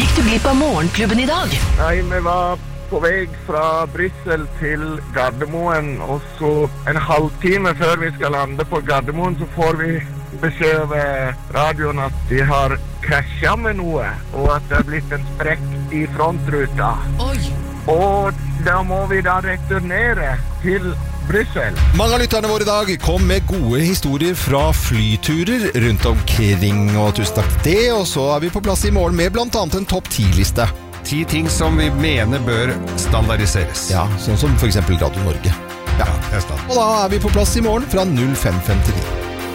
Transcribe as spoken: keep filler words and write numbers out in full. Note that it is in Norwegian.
Gikk du glipp av morgenklubben i dag? Nei, vi var på vei fra Brussel til Gardermoen, og så en halvtime før vi skal lande på Gardermoen, så får vi beskjed over radioen at de har krasjet med noe, og at det har blitt en sprekk i frontruta. Oi! Og da må vi da returnere til Brussel. Mange av lytterne våre i dag kom med gode historier fra flyturer rundt omkring, og tusen takk til det. Og så er vi på plass i morgen med blant annet en topp ti-liste. Ti ting som vi mener bør standardiseres. Ja, sånn som for eksempel Radio Norge. Ja, det er stand. Og da er vi på plass i morgen fra null fem femtini.